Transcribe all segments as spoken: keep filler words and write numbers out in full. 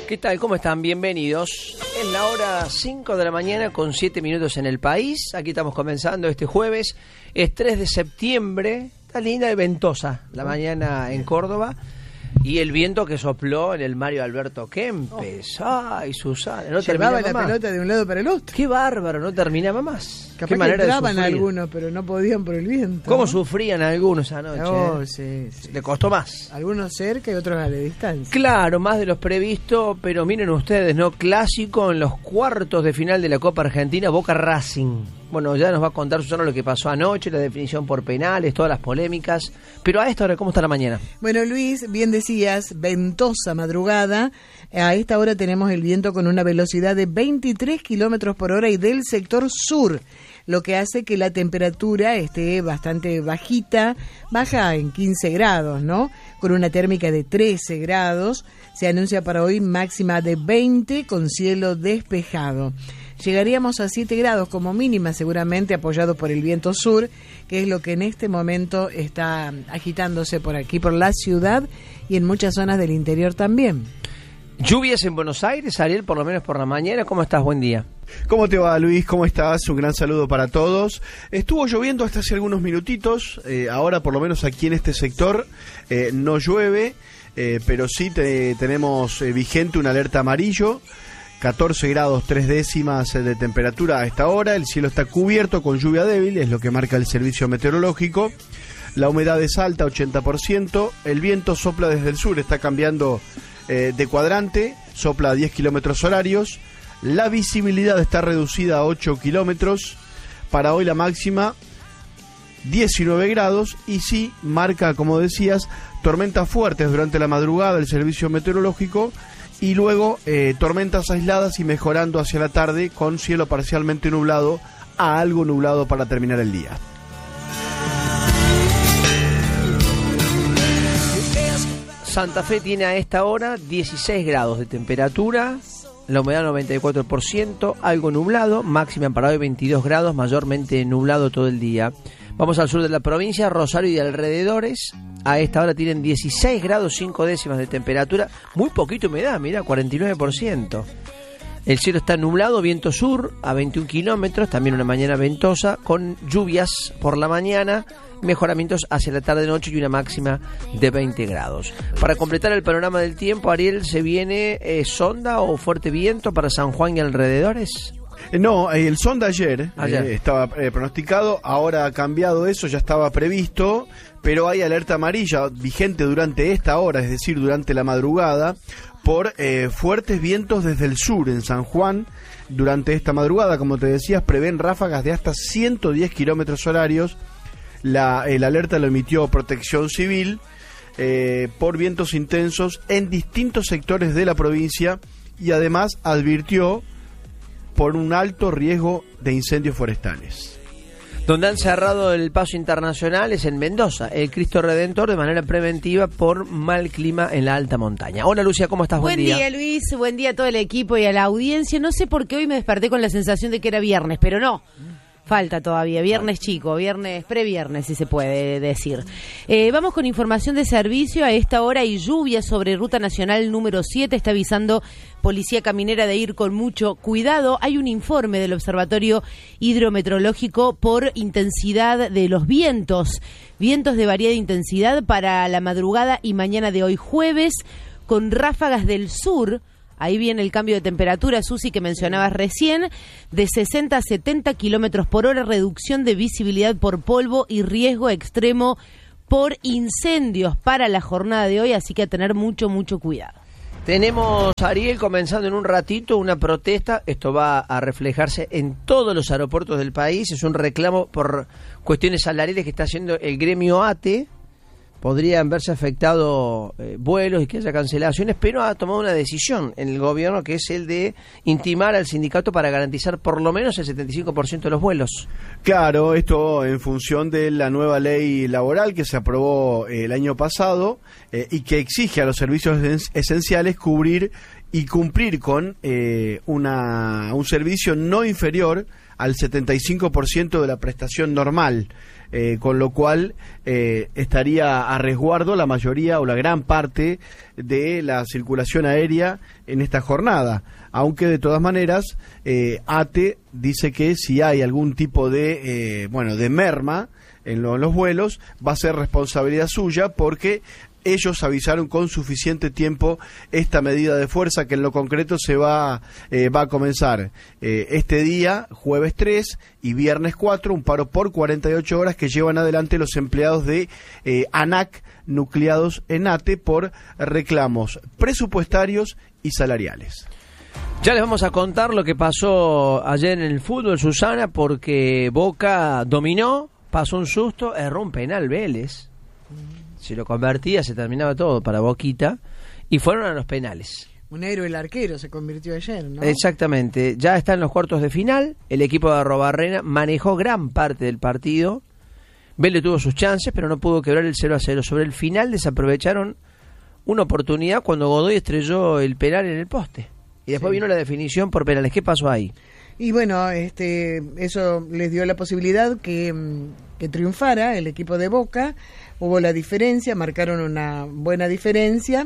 ¿Qué tal? ¿Cómo están? Bienvenidos. Es la hora cinco de la mañana con siete minutos en el país. Aquí estamos comenzando este jueves. Es tres de septiembre. Está linda y ventosa la mañana en Córdoba. Y el viento que sopló en el Mario Alberto Kempes. Ay, Susana, no llevaba la más. pelota de un lado para el otro. Qué bárbaro, no terminaba más. Capaz Qué que manera entraban de sufrir. algunos, pero no podían por el viento. ¿Cómo ¿no? sufrían algunos anoche? Oh, eh? sí, sí. Le costó más. Algunos cerca y otros a la distancia. Claro, más de los previsto, pero miren ustedes, ¿no? Clásico en los cuartos de final de la Copa Argentina, Boca Racing. Bueno, ya nos va a contar Susana lo que pasó anoche, la definición por penales, todas las polémicas. Pero a esta hora, ¿cómo está la mañana? Bueno, Luis, bien decías, ventosa madrugada. A esta hora tenemos el viento con una velocidad de veintitrés kilómetros por hora y del sector sur, lo que hace que la temperatura esté bastante bajita, baja en quince grados, ¿no? Con una térmica de trece grados. Se anuncia para hoy máxima de veinte con cielo despejado. Llegaríamos a siete grados como mínima, seguramente apoyado por el viento sur, que es lo que en este momento está agitándose por aquí, por la ciudad y en muchas zonas del interior también. Lluvias en Buenos Aires, Ariel, por lo menos por la mañana. ¿Cómo estás? Buen día. ¿Cómo te va, Luis? ¿Cómo estás? Un gran saludo para todos. Estuvo lloviendo hasta hace algunos minutitos. Eh, ahora, por lo menos aquí en este sector, eh, no llueve, eh, pero sí te, tenemos eh, vigente una alerta amarillo. catorce grados tres décimas de temperatura a esta hora. El cielo está cubierto con lluvia débil, es lo que marca el servicio meteorológico. La humedad es alta, ochenta por ciento. El viento sopla desde el sur, está cambiando eh, de cuadrante, sopla a diez kilómetros horarios. La visibilidad está reducida a ocho kilómetros. Para hoy la máxima diecinueve grados y sí marca, como decías, tormentas fuertes durante la madrugada el servicio meteorológico. Y luego eh, tormentas aisladas y mejorando hacia la tarde con cielo parcialmente nublado a algo nublado para terminar el día. Santa Fe tiene a esta hora dieciséis grados de temperatura, la humedad noventa y cuatro por ciento, algo nublado, máxima para hoy veintidós grados, mayormente nublado todo el día. Vamos al sur de la provincia, Rosario y alrededores. A esta hora tienen dieciséis grados cinco décimas de temperatura. Muy poquito humedad, mira, cuarenta y nueve por ciento. El cielo está nublado, viento sur a veintiún kilómetros. También una mañana ventosa con lluvias por la mañana. Mejoramientos hacia la tarde-noche y una máxima de veinte grados. Para completar el panorama del tiempo, Ariel, ¿se viene eh, sonda o fuerte viento para San Juan y alrededores? No, el son de ayer, ayer. Eh, estaba eh, pronosticado, ahora ha cambiado eso, ya estaba previsto, pero hay alerta amarilla vigente durante esta hora, es decir, durante la madrugada, por eh, fuertes vientos desde el sur en San Juan. Durante esta madrugada, como te decías, prevén ráfagas de hasta ciento diez kilómetros horarios. La, el alerta lo emitió Protección Civil eh, por vientos intensos en distintos sectores de la provincia y además advirtió por un alto riesgo de incendios forestales. Donde han cerrado el paso internacional es en Mendoza, el Cristo Redentor, de manera preventiva por mal clima en la alta montaña. Hola Lucia, ¿cómo estás? Buen, buen día. día Luis, buen día a todo el equipo y a la audiencia. No sé por qué hoy me desperté con la sensación de que era viernes, pero no. Falta todavía, viernes chico, viernes, previernes si se puede decir. Eh, vamos con información de servicio. A esta hora hay lluvia sobre Ruta Nacional número siete, está avisando Policía Caminera de ir con mucho cuidado. Hay un informe del Observatorio Hidrometeorológico por intensidad de los vientos, vientos de variada intensidad para la madrugada y mañana de hoy jueves, con ráfagas del sur. Ahí viene el cambio de temperatura, Susi, que mencionabas recién, de sesenta a setenta kilómetros por hora, reducción de visibilidad por polvo y riesgo extremo por incendios para la jornada de hoy, así que a tener mucho, mucho cuidado. Tenemos, Ariel, comenzando en un ratito, una protesta. Esto va a reflejarse en todos los aeropuertos del país. Es un reclamo por cuestiones salariales que está haciendo el gremio A T E. Podrían verse afectados eh, vuelos y que haya cancelaciones, pero ha tomado una decisión en el gobierno que es el de intimar al sindicato para garantizar por lo menos el setenta y cinco por ciento de los vuelos. Claro, esto en función de la nueva ley laboral que se aprobó eh, el año pasado eh, y que exige a los servicios esenciales cubrir y cumplir con eh, una un servicio no inferior al setenta y cinco por ciento de la prestación normal, eh, con lo cual eh, estaría a resguardo la mayoría o la gran parte de la circulación aérea en esta jornada, aunque de todas maneras eh, ATE dice que si hay algún tipo de, eh, bueno, de merma en, lo, en los vuelos, va a ser responsabilidad suya, porque ellos avisaron con suficiente tiempo esta medida de fuerza, que en lo concreto se va, eh, va a comenzar eh, este día, jueves tres y viernes cuatro, un paro por cuarenta y ocho horas que llevan adelante los empleados de eh, ANAC nucleados en ATE por reclamos presupuestarios y salariales. Ya les vamos a contar lo que pasó ayer en el fútbol, Susana, porque Boca dominó, pasó un susto, erró un penal Vélez. Si lo convertía, se terminaba todo para Boquita, y fueron a los penales. Un héroe el arquero se convirtió ayer, ¿no? Exactamente, ya está en los cuartos de final, el equipo de Arrobarrena manejó gran parte del partido, Vélez tuvo sus chances, pero no pudo quebrar el cero a cero. Sobre el final desaprovecharon una oportunidad cuando Godoy estrelló el penal en el poste, y después sí. vino la definición por penales. ¿Qué pasó ahí? Y bueno, este, eso les dio la posibilidad que, que triunfara el equipo de Boca. Hubo la diferencia, marcaron una buena diferencia,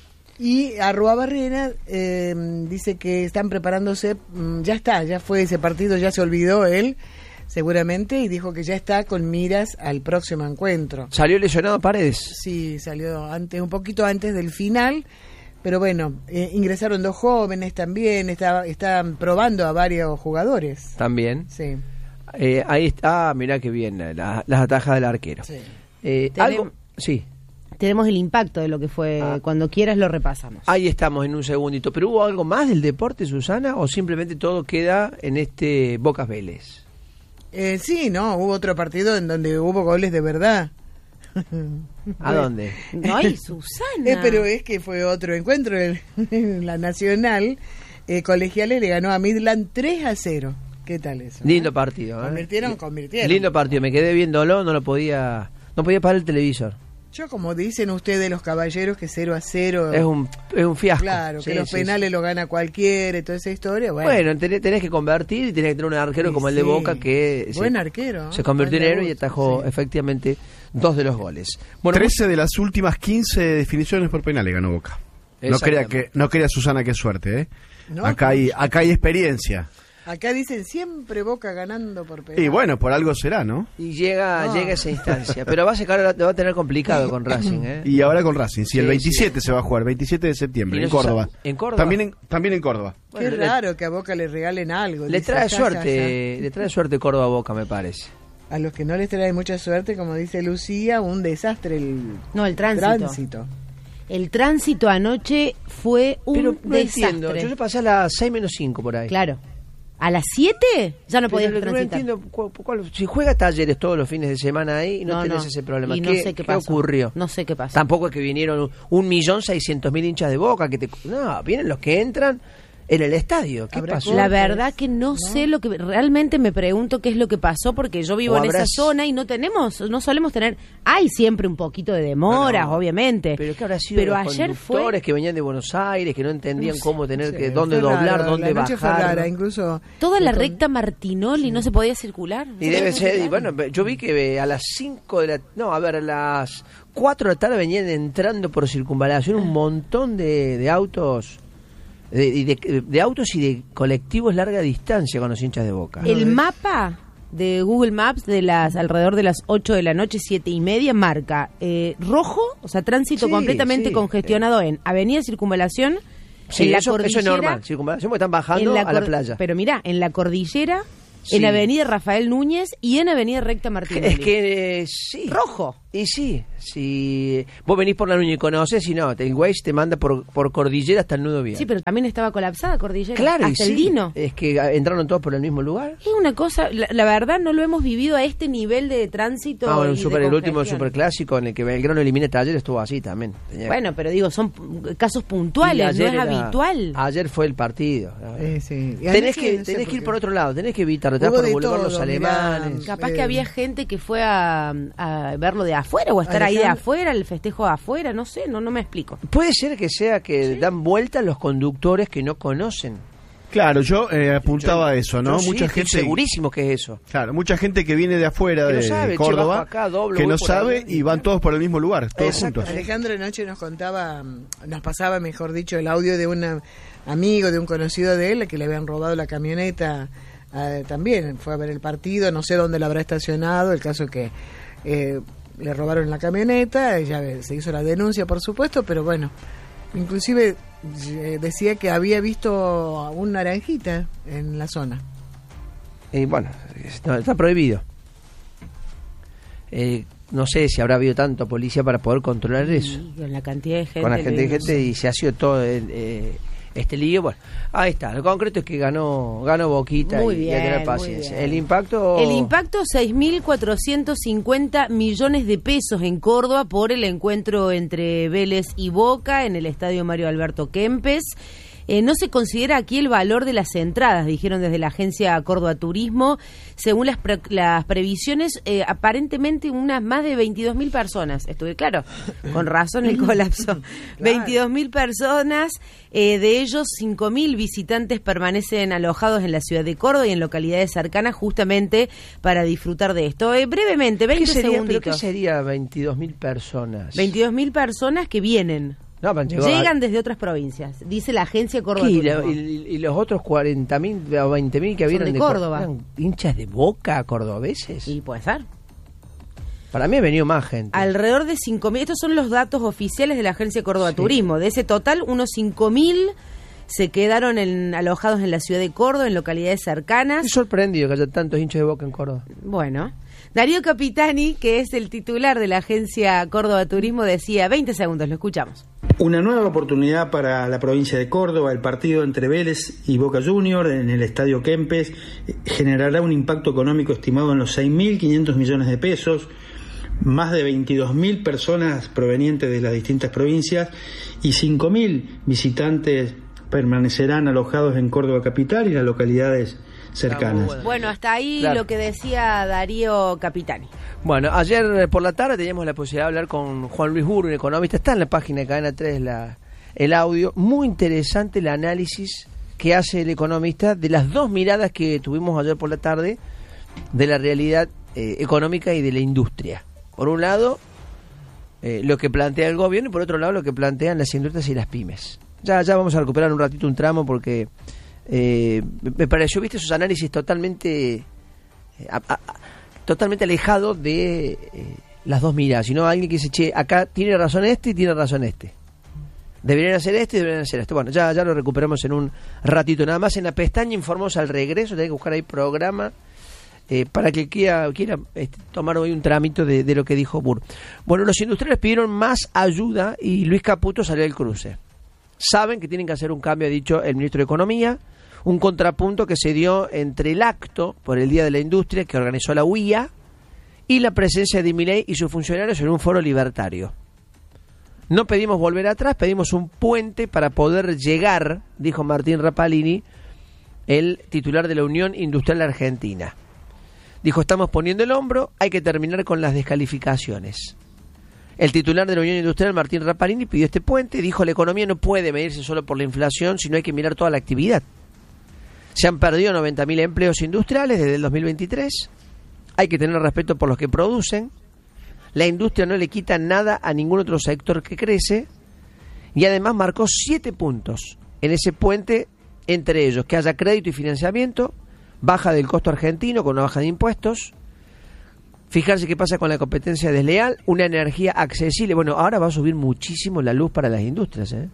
y Arruabarrena eh, dice que están preparándose, ya está, ya fue ese partido, ya se olvidó él, seguramente, y dijo que ya está con miras al próximo encuentro. ¿Salió lesionado Paredes? Sí, salió antes, un poquito antes del final, pero bueno, eh, ingresaron dos jóvenes también, está, están probando a varios jugadores. También. Sí. Eh, ahí está, ah, mirá qué bien, la, las atajas del arquero. Sí. Eh, Tenem- algo, sí. Tenemos el impacto de lo que fue, ah. cuando quieras lo repasamos. Ahí estamos en un segundito, pero ¿hubo algo más del deporte, Susana, o simplemente todo queda en este Bocas Vélez? Eh, sí, no, hubo otro partido en donde hubo goles de verdad. ¿A dónde? No hay, Susana. Eh, pero es que fue otro encuentro en, en la Nacional. Eh, Colegiales le ganó a Midland tres a cero. ¿Qué tal eso? Lindo eh? partido, ¿eh? Convirtieron, convirtieron. Lindo partido, me quedé viéndolo, no lo podía, no podía parar el televisor. Yo, como dicen ustedes los caballeros, que cero a cero... Es un, es un fiasco. Claro, sí, que los sí, penales sí. lo gana cualquiera y toda esa historia. Bueno, Bueno, tenés, tenés que convertir y tenés que tener un arquero sí, como el de sí. Boca que Buen se, arquero. se convirtió en Buen héroe y debut, atajó sí. efectivamente dos de los goles. Bueno, trece de las últimas quince definiciones por penales ganó Boca. No quería, que, no quería Susana, qué suerte, ¿eh? No, acá, hay, acá hay experiencia. Acá dicen siempre Boca ganando por penal. Y bueno, por algo será, ¿no? Y llega, No. llega esa instancia. Pero va a, sacar, va a tener complicado con Racing, ¿eh? Y ahora con Racing, sí, Sí, el veintisiete sí. se va a jugar, veintisiete de septiembre, Y no en se Córdoba. sabe- ¿en Córdoba? También en, también en Córdoba. Qué Bueno, le- raro que a Boca le regalen algo. Le dice, trae ya, suerte, ya, ya. le trae suerte Córdoba a Boca, me parece. A los que no les trae mucha suerte, como dice Lucía, un desastre el No, el tránsito. tránsito. El tránsito anoche fue un Pero no desastre. entiendo, yo, yo pasé a las seis menos cinco por ahí. Claro. ¿A las siete? Ya no Pero podías no transitar. entiendo cu- cuál- si juega Talleres todos los fines de semana ahí y no, No, tenés no. ese problema. Y no ¿Qué, sé qué qué pasó. ocurrió? No sé qué pasó. Tampoco es que vinieron un millón seiscientos mil hinchas de Boca que te, no, vienen los que entran en el estadio. ¿Qué Habrá pasó? cortes. La verdad que no, sé lo que realmente me pregunto qué es lo que pasó, porque yo vivo O en esa habrás- zona y no tenemos, no solemos tener, hay siempre un poquito de demoras, Bueno, obviamente. Pero qué habrá sido Pero los ayer fue conductores que venían de Buenos Aires, que no entendían Sí, cómo tener sí, que, dónde fue doblar, raro, dónde la noche fue bajar. rara, ¿no? incluso toda la con- recta Martinoli no se podía circular. Y debe ser, y bueno, yo vi que eh, a las cinco de la, no, a ver, a las cuatro de la tarde venían entrando por circunvalación un montón de, de autos, de, y de, de autos y de colectivos larga distancia con los hinchas de Boca. El mapa de Google Maps de las alrededor de las ocho de la noche, siete y media, marca eh, rojo, o sea, tránsito Sí, completamente sí. congestionado en Avenida Circunvalación, Sí, en la eso, eso es cordillera, normal, circunvalación porque están bajando en a la cor- playa. Pero mirá, en la cordillera, Sí. en Avenida Rafael Núñez y en Avenida Recta Martínez. Es que eh, sí. rojo. Y sí, si vos venís por la Nuña y conocés, si no, el Waze te manda por, por cordillera hasta el nudo bien. Sí, pero también estaba colapsada cordillera. claro, y hasta sí, el Dino. es que entraron todos por el mismo lugar. Es una cosa, la, la verdad no lo hemos vivido a este nivel de tránsito. Ah, bueno, y un de super, el último congestión. superclásico en el que Belgrano elimina Talleres estuvo así también. Tenía- Bueno, pero digo, son p- casos y puntuales, no ayer es era- habitual. Ayer fue el partido. Eh, sí. Y Tenés anoche que, no sé tenés por que ir qué. por otro lado, tenés que evitar, te Hubo por de Boulevard los todo, alemanes. mirá. Capaz eh, que había gente que fue a, a verlo de afuera o a estar ahí de Alejandro- afuera, el festejo de afuera, no sé, no no me explico. Puede ser que sea que dan vueltas los conductores que no conocen Claro, yo eh, apuntaba a eso, ¿no? Yo Mucha sí, gente, segurísimo que es eso. claro, mucha gente que viene de afuera Que no de sabe, che, Córdoba, bajo acá, doblo, que voy no por sabe ahí. y van todos por el mismo lugar, todos Exacto. juntos. Alejandro anoche nos contaba, nos pasaba, mejor dicho, el audio de un amigo, de un conocido de él, que le habían robado la camioneta. Eh, también fue a ver el partido, no sé dónde la habrá estacionado, el caso que eh, le robaron la camioneta, ya se hizo la denuncia, por supuesto, pero bueno, inclusive eh, decía que había visto a un naranjita en la zona. Y bueno, no, está prohibido. Eh, no sé si habrá habido tanto policía para poder controlar eso. Y con la cantidad de gente. Con la gente, de no gente sé. y se ha sido todo el, eh, este lío. Bueno, ahí está. Lo concreto es que ganó ganó Boquita Muy y, y bien, hay que tener muy paciencia. bien. El impacto. El impacto, seis mil cuatrocientos cincuenta millones de pesos en Córdoba por el encuentro entre Vélez y Boca en el estadio Mario Alberto Kempes. Eh, no se considera aquí el valor de las entradas, dijeron desde la agencia Córdoba Turismo. Según las, pre- las previsiones, eh, aparentemente unas más de veintidós mil personas. Estuve claro, con razón el colapso. veintidós mil personas, eh, de ellos cinco mil visitantes permanecen alojados en la ciudad de Córdoba y en localidades cercanas justamente para disfrutar de esto. Eh, brevemente, ¿Qué veinte sería, pero segunditos. ¿qué sería veintidós mil personas? veintidós mil personas que vienen. No, pero llegó a- Llegan desde otras provincias, dice la agencia Córdoba ¿Qué? y, la- Turismo. y- y los otros cuarenta mil o veinte mil que Son vieron de Cor- Córdoba. eran hinchas de Boca cordobeses. Y puede ser. Para mí ha venido más gente. Alrededor de cinco mil, estos son los datos oficiales de la agencia Córdoba Sí. Turismo. De ese total, unos cinco mil se quedaron en, alojados en la ciudad de Córdoba, en localidades cercanas. Estoy sorprendido que haya tantos hinchas de Boca en Córdoba. Bueno, Darío Capitani, que es el titular de la agencia Córdoba Turismo, decía, veinte segundos, lo escuchamos. Una nueva oportunidad para la provincia de Córdoba. El partido entre Vélez y Boca Juniors en el Estadio Kempes generará un impacto económico estimado en los seis mil quinientos millones de pesos, más de veintidós mil personas provenientes de las distintas provincias y cinco mil visitantes permanecerán alojados en Córdoba capital y las localidades cercanas. Bueno. Bueno, hasta ahí Claro. lo que decía Darío Capitani. Bueno, ayer eh, por la tarde teníamos la posibilidad de hablar con Juan Luis Burgo, un economista. Está en la página de Cadena tres la, el audio. Muy interesante el análisis que hace el economista de las dos miradas que tuvimos ayer por la tarde de la realidad eh, económica y de la industria. Por un lado, eh, lo que plantea el gobierno y por otro lado lo que plantean las industrias y las pymes. Ya, ya vamos a recuperar un ratito un tramo porque eh, me pareció, viste, esos análisis totalmente eh, a, a, totalmente alejado de eh, las dos miradas, sino alguien que dice, che, acá tiene razón este y tiene razón este. Deberían hacer este y deberían hacer este. Bueno, ya, ya lo recuperamos en un ratito. Nada más en la pestaña informamos al regreso, tenés que buscar ahí programa eh, para que quiera, quiera este, tomar hoy un trámite de, de lo que dijo Burr. Bueno, los industriales pidieron más ayuda y Luis Caputo salió del cruce. Saben que tienen que hacer un cambio, ha dicho el ministro de Economía, un contrapunto que se dio entre el acto por el Día de la Industria que organizó la U I A y la presencia de Milei y sus funcionarios en un foro libertario. No pedimos volver atrás, pedimos un puente para poder llegar, dijo Martín Rapalini, el titular de la Unión Industrial Argentina. Dijo, estamos poniendo el hombro, hay que terminar con las descalificaciones. El titular de la Unión Industrial, Martín Rapalini, pidió este puente, dijo, la economía no puede medirse solo por la inflación, sino hay que mirar toda la actividad. Se han perdido noventa mil empleos industriales desde el dos mil veintitrés, hay que tener respeto por los que producen, la industria no le quita nada a ningún otro sector que crece, y además marcó siete puntos en ese puente, entre ellos que haya crédito y financiamiento, baja del costo argentino con una baja de impuestos, fijarse qué pasa con la competencia desleal, una energía accesible. Bueno, ahora va a subir muchísimo la luz para las industrias, ¿eh?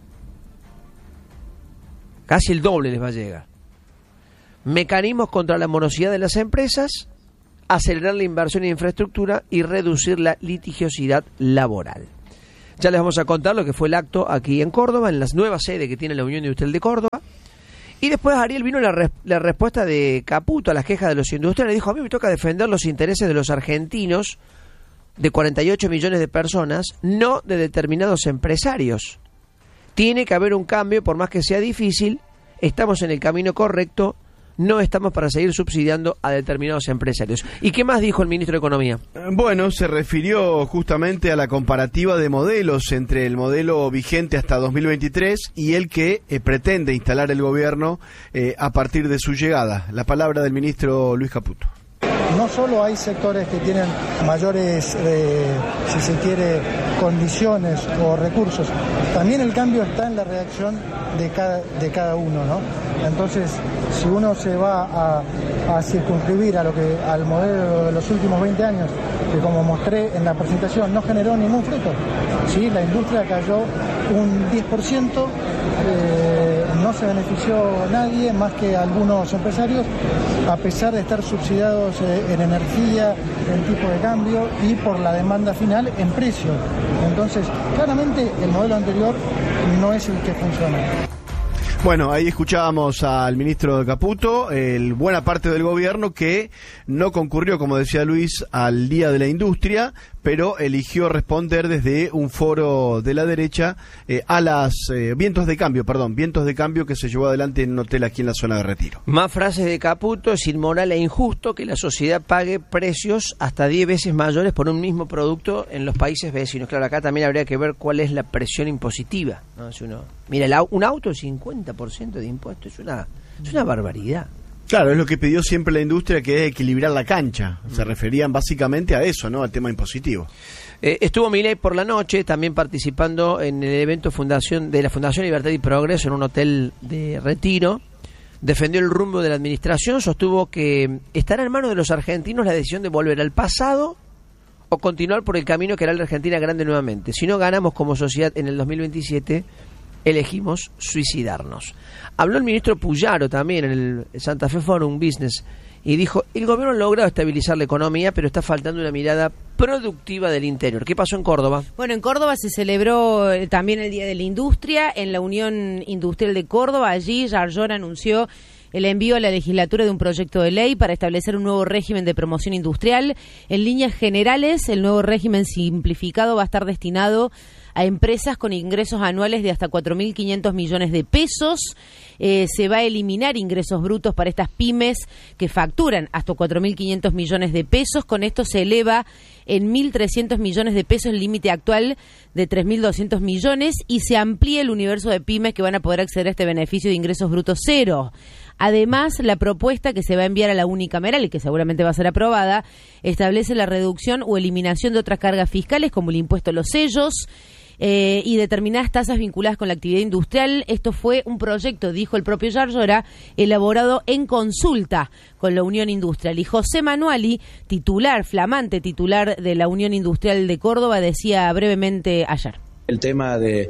Casi el doble les va a llegar. Mecanismos contra la morosidad de las empresas, acelerar la inversión en infraestructura y reducir la litigiosidad laboral. Ya les vamos a contar lo que fue el acto aquí en Córdoba, en la nueva sede que tiene la Unión Industrial de Córdoba. Y después, Ariel, vino la, res- la respuesta de Caputo a las quejas de los industriales. Dijo, a mí me toca defender los intereses de los argentinos, de cuarenta y ocho millones de personas, no de determinados empresarios. Tiene que haber un cambio, por más que sea difícil, estamos en el camino correcto, no estamos para seguir subsidiando a determinados empresarios. ¿Y qué más dijo el ministro de Economía? Bueno, se refirió justamente a la comparativa de modelos entre el modelo vigente hasta dos mil veintitrés y el que eh, pretende instalar el gobierno eh, a partir de su llegada. La palabra del ministro Luis Caputo. No solo hay sectores que tienen mayores, eh, si se quiere, condiciones o recursos, también el cambio está en la reacción de cada, de cada uno, ¿no? Entonces, si uno se va a, a circunscribir a lo que, al modelo de los últimos veinte años, que como mostré en la presentación, no generó ningún fruto, ¿sí? La industria cayó un diez por ciento, eh, no se benefició nadie más que algunos empresarios, a pesar de estar subsidiados eh, en energía, en tipo de cambio y por la demanda final en precio. Entonces, claramente el modelo anterior no es el que funciona. Bueno, ahí escuchábamos al ministro de Caputo, el buena parte del gobierno que no concurrió, como decía Luis, al Día de la Industria, pero eligió responder desde un foro de la derecha eh, a las eh, vientos de cambio, perdón, vientos de cambio que se llevó adelante en un hotel aquí en la zona de Retiro. Más frases de Caputo: es inmoral e injusto que la sociedad pague precios hasta diez veces mayores por un mismo producto en los países vecinos. Claro, acá también habría que ver cuál es la presión impositiva, ¿no? Si uno mira el, un auto, el cincuenta por ciento de impuesto, es una, es una barbaridad. Claro, es lo que pidió siempre la industria, que es equilibrar la cancha. Se referían básicamente a eso, ¿no? Al tema impositivo. Eh, estuvo Milei por la noche también participando en el evento fundación de la Fundación Libertad y Progreso en un hotel de Retiro. Defendió el rumbo de la administración, sostuvo que estará en manos de los argentinos la decisión de volver al pasado o continuar por el camino que hará la Argentina grande nuevamente. Si no ganamos como sociedad en el dos mil veintisiete, elegimos suicidarnos. Habló el ministro Puyaro también en el Santa Fe Forum Business y dijo: el gobierno ha logrado estabilizar la economía, pero está faltando una mirada productiva del interior. ¿Qué pasó en Córdoba? Bueno, en Córdoba se celebró eh, también el Día de la Industria en la Unión Industrial de Córdoba. Allí Yarlora anunció el envío a la legislatura de un proyecto de ley para establecer un nuevo régimen de promoción industrial. En líneas generales, el nuevo régimen simplificado va a estar destinado a empresas con ingresos anuales de hasta cuatro mil quinientos millones de pesos. Eh, se va a eliminar ingresos brutos para estas pymes que facturan hasta cuatro mil quinientos millones de pesos. Con esto se eleva en mil trescientos millones de pesos el límite actual de tres mil doscientos millones y se amplía el universo de pymes que van a poder acceder a este beneficio de ingresos brutos cero. Además, la propuesta que se va a enviar a la unicameral y que seguramente va a ser aprobada establece la reducción o eliminación de otras cargas fiscales como el impuesto a los sellos, Eh, y determinadas tasas vinculadas con la actividad industrial. Esto fue un proyecto, dijo el propio Yarlora, elaborado en consulta con la Unión Industrial. Y José Manuali, titular, flamante titular de la Unión Industrial de Córdoba, decía brevemente ayer. El tema de,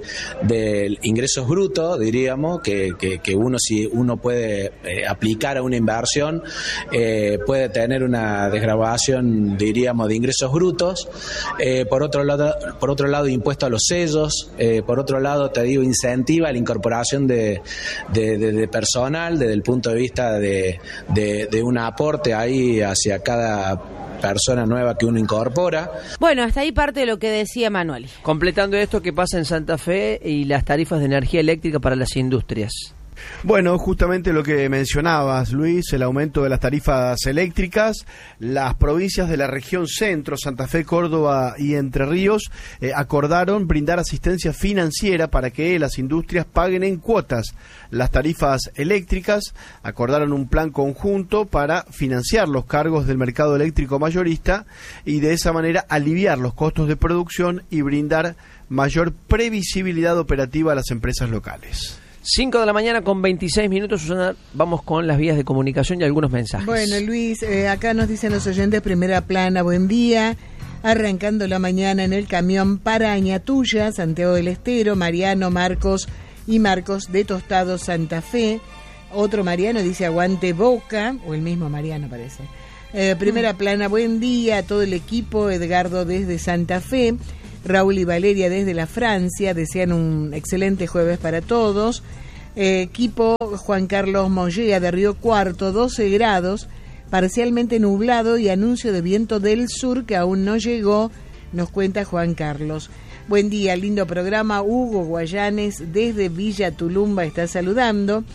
de ingresos brutos, diríamos, que, que, que uno si uno puede eh, aplicar a una inversión, eh, puede tener una desgravación, diríamos, de ingresos brutos. Eh, por otro lado, por otro lado, impuesto a los sellos. Eh, por otro lado, te digo, incentiva la incorporación de, de, de, de personal desde el punto de vista de, de, de un aporte ahí hacia cada persona nueva que uno incorpora. Bueno, hasta ahí parte de lo que decía Manuel. Completando esto, ¿qué pasa en Santa Fe y las tarifas de energía eléctrica para las industrias? Bueno, justamente lo que mencionabas, Luis, el aumento de las tarifas eléctricas. Las provincias de la región centro, Santa Fe, Córdoba y Entre Ríos, eh, acordaron brindar asistencia financiera para que las industrias paguen en cuotas las tarifas eléctricas. Acordaron un plan conjunto para financiar los cargos del mercado eléctrico mayorista y de esa manera aliviar los costos de producción y brindar mayor previsibilidad operativa a las empresas locales. cinco de la mañana con veintiséis minutos, Susana, vamos con las vías de comunicación y algunos mensajes. Bueno, Luis, eh, acá nos dicen los oyentes, primera plana, buen día, arrancando la mañana en el camión para Añatuya, Santiago del Estero, Mariano, Marcos y Marcos de Tostado, Santa Fe. Otro Mariano dice aguante Boca, o el mismo Mariano parece. Eh, primera mm. plana, buen día a todo el equipo, Edgardo desde Santa Fe. Raúl y Valeria desde la Francia desean un excelente jueves para todos. Eh, equipo Juan Carlos Mollea de Río Cuarto, doce grados, parcialmente nublado y anuncio de viento del sur que aún no llegó, nos cuenta Juan Carlos. Buen día, lindo programa. Hugo Guayanes desde Villa Tulumba está saludando.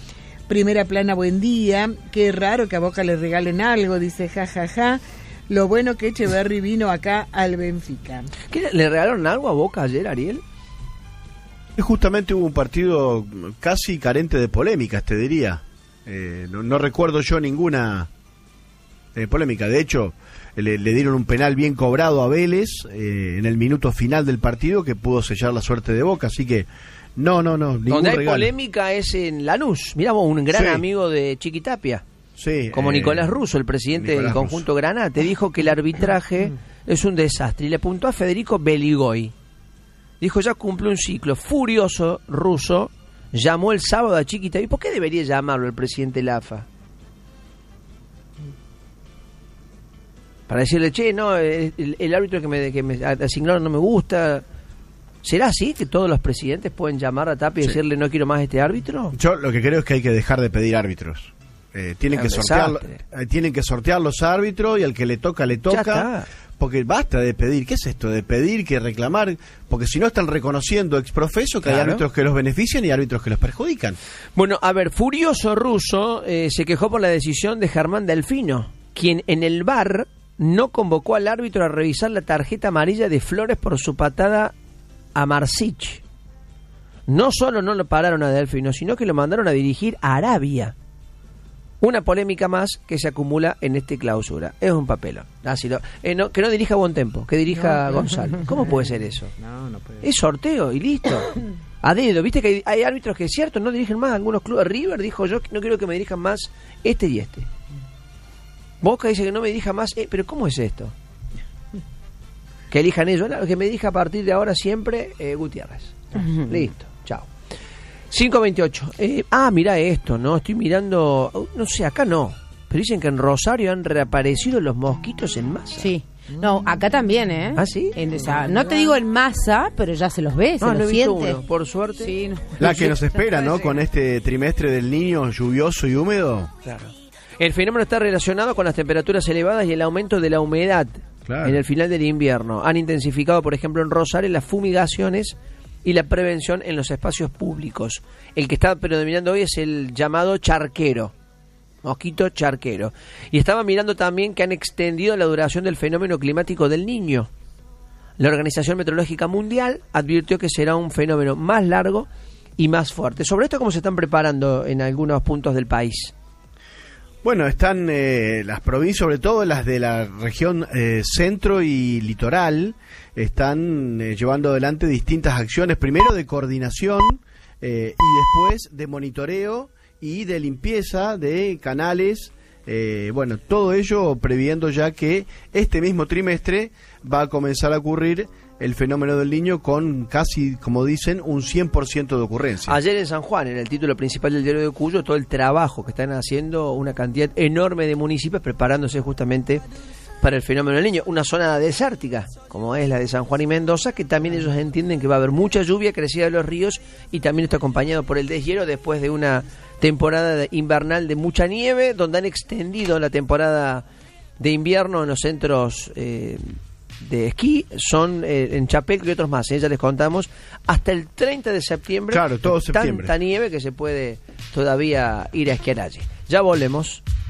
Primera Plana, buen día. Qué raro que a Boca le regalen algo, dice jajaja. Ja, ja. Lo bueno que Echeverri vino acá al Benfica. ¿Qué, ¿Le regalaron algo a Boca ayer, Ariel? Justamente hubo un partido casi carente de polémicas, te diría. Eh, no, no recuerdo yo ninguna eh, polémica. De hecho, le, le dieron un penal bien cobrado a Vélez eh, en el minuto final del partido que pudo sellar la suerte de Boca. Así que no, no, no. Donde hay regalo. polémica es en Lanús. Miramos un gran sí. amigo de Chiquitapia. Sí, como eh, Nicolás Russo, el presidente Nicolás del conjunto Russo. Granate, dijo que el arbitraje es un desastre y le apuntó a Federico Beligoy. Dijo, ya cumple un ciclo. Furioso, Russo llamó el sábado a Chiquitapia. ¿Y por qué debería llamarlo el presidente de la A F A? Para decirle, che, no, el, el árbitro que me, que me asignaron no me gusta. ¿Será así que todos los presidentes pueden llamar a Tapia y Sí. decirle no quiero más este árbitro? Yo lo que creo es que hay que dejar de pedir árbitros. Eh, tienen, Es que un sortear, desastre. eh, tienen que sortear los árbitros y al que le toca, le Ya toca. está. Porque basta de pedir. ¿Qué es esto? De pedir, que reclamar. Porque si no están reconociendo exprofeso que hay Claro. árbitros que los benefician y árbitros que los perjudican. Bueno, a ver, Furioso Russo eh, se quejó por la decisión de Germán Delfino, quien en el V A R no convocó al árbitro a revisar la tarjeta amarilla de Flores por su patada a Marsic. No solo no lo pararon a Delfino, sino que lo mandaron a dirigir a Arabia. Una polémica más que se acumula en este clausura. Es un papelón. Así lo, eh, no, que no dirija Bontempo, que dirija No. Gonzalo. ¿Cómo puede ser eso? No, no puede. Es sorteo y listo. A dedo. Viste que hay, hay árbitros que es cierto, no dirigen más. Algunos clubes. River dijo, yo no quiero que me dirijan más este y este. Boca dice que no me dirija más. Eh, pero ¿cómo es esto? Que elijan ellos. No, que me dirija a partir de ahora siempre eh, Gutiérrez. Listo. Chao. cinco veintiocho. Eh, ah, mirá esto, ¿no? Estoy mirando... No sé, acá no. Pero dicen que en Rosario han reaparecido los mosquitos en masa. Sí. No, acá también, ¿eh? ¿Ah, sí? En, o sea, no te digo en masa, pero ya se los ve, se No, no los he visto siente. uno, por suerte. Sí, no. La que nos espera, ¿no? Con este trimestre del niño lluvioso y húmedo. Claro. El fenómeno está relacionado con las temperaturas elevadas y el aumento de la humedad Claro. en el final del invierno. Han intensificado, por ejemplo, en Rosario las fumigaciones y la prevención en los espacios públicos. El que está predominando hoy es el llamado charquero, mosquito charquero. Y estaba mirando también que han extendido la duración del fenómeno climático del Niño. La Organización Meteorológica Mundial advirtió que será un fenómeno más largo y más fuerte. Sobre esto, ¿cómo se están preparando en algunos puntos del país? Bueno, están eh, las provincias, sobre todo las de la región eh, centro y litoral, están eh, llevando adelante distintas acciones, primero de coordinación eh, y después de monitoreo y de limpieza de canales. Eh, bueno, todo ello previendo ya que este mismo trimestre va a comenzar a ocurrir el fenómeno del Niño con casi, como dicen, un cien por ciento de ocurrencia. Ayer en San Juan, en el título principal del diario de Cuyo, todo el trabajo que están haciendo una cantidad enorme de municipios preparándose justamente para el fenómeno del Niño. Una zona desértica, como es la de San Juan y Mendoza, que también ellos entienden que va a haber mucha lluvia, crecida de los ríos, y también está acompañado por el deshielo después de una temporada de invernal de mucha nieve, donde han extendido la temporada de invierno en los centros eh, de esquí, son eh, en Chapecó y otros más, ¿eh? Ya les contamos, hasta el treinta de septiembre. Claro, todo septiembre. Tanta nieve que se puede todavía ir a esquiar allí. Ya volvemos.